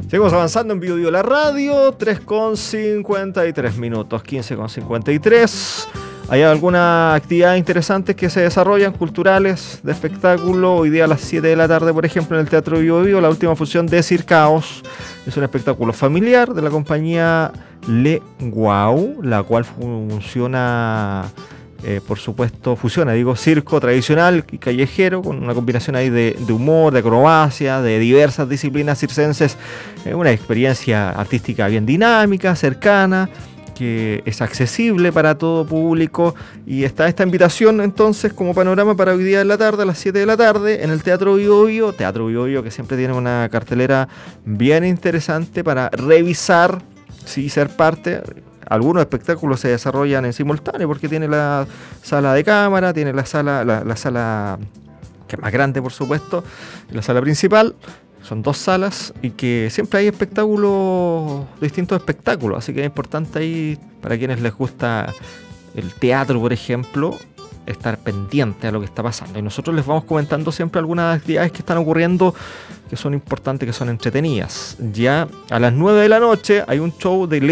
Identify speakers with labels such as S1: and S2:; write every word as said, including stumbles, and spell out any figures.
S1: Seguimos avanzando en Bio Bio la radio, tres con cincuenta y tres minutos, quince con cincuenta y tres. Hay algunas actividades interesantes que se desarrollan, culturales, de espectáculo. Hoy día a las siete de la tarde, por ejemplo, en el Teatro Bio Bio, la última función de Circaos. Es un espectáculo familiar de la compañía Le Guau, la cual funciona, eh, por supuesto, fusiona, digo, circo tradicional y callejero, con una combinación ahí de, de humor, de acrobacia, de diversas disciplinas circenses. Eh, una experiencia artística bien dinámica, cercana, que es accesible para todo público, y está esta invitación entonces como panorama para hoy día en la tarde, a las siete de la tarde, en el Teatro Bio Bio, Teatro Bio Bio que siempre tiene una cartelera bien interesante para revisar, sí, ser parte. Algunos espectáculos se desarrollan en simultáneo porque tiene la sala de cámara, tiene la sala, la, la sala que es más grande, por supuesto, la sala principal. Son dos salas y que siempre hay espectáculos, distintos espectáculos, así que es importante ahí, para quienes les gusta el teatro, por ejemplo, estar pendiente a lo que está pasando. Y nosotros les vamos comentando siempre algunas actividades que están ocurriendo, que son importantes, que son entretenidas. Ya a las nueve de la noche hay un show de